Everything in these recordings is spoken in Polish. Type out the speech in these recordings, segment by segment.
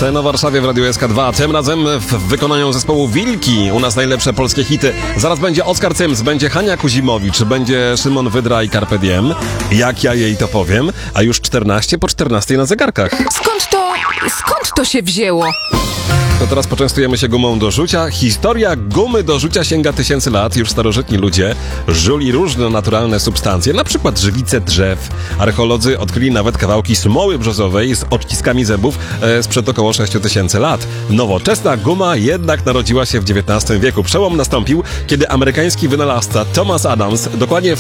Sen o Warszawie w Radiu SK2. Tym razem w wykonaniu zespołu Wilki. U nas najlepsze polskie hity. Zaraz będzie Oskar Cyms, będzie Hania Kuzimowicz, będzie Szymon Wydra i Carpe Diem. Jak ja jej to powiem. A już 14 po 14 na zegarkach. Skąd to się wzięło? To teraz poczęstujemy się gumą do rzucia. Historia gumy do rzucia sięga tysięcy lat. Już starożytni ludzie żuli różne naturalne substancje, na przykład żywice drzew. Archeolodzy odkryli nawet kawałki smoły brzozowej z odciskami zębów sprzed około 6000 lat. Nowoczesna guma jednak narodziła się w XIX wieku. Przełom nastąpił, kiedy amerykański wynalazca Thomas Adams dokładnie w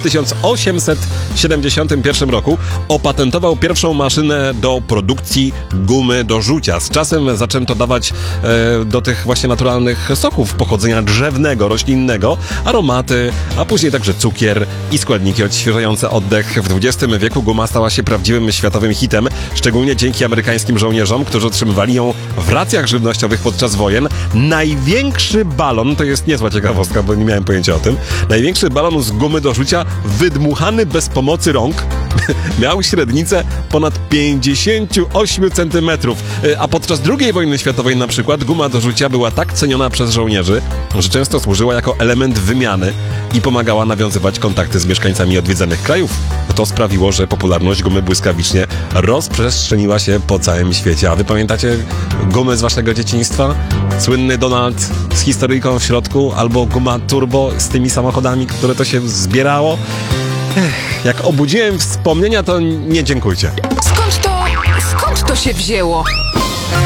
1871 roku opatentował pierwszą maszynę do produkcji gumy do rzucia. Z czasem zaczęto dawać do tych właśnie naturalnych soków pochodzenia drzewnego, roślinnego, aromaty, a później także cukier i składniki odświeżające oddech. W XX wieku guma stała się prawdziwym światowym hitem, szczególnie dzięki amerykańskim żołnierzom, którzy otrzymywali ją w racjach żywnościowych podczas wojen. Największy balon, to jest niezła ciekawostka, bo nie miałem pojęcia o tym, największy balon z gumy do rzucia wydmuchany bez pomocy rąk miał średnicę ponad 58 cm, a podczas II wojny światowej na przykład guma do rzucia była tak ceniona przez żołnierzy, że często służyła jako element wymiany i pomagała nawiązywać kontakty z mieszkańcami odwiedzanych krajów. To sprawiło, że popularność gumy błyskawicznie rozprzestrzeniła się po całym świecie. A wy pamiętacie gumy z waszego dzieciństwa? Słynny Donald z historyjką w środku, albo guma turbo z tymi samochodami, które to się zbierało? Jak obudziłem wspomnienia, to nie dziękujcie. Skąd to się wzięło?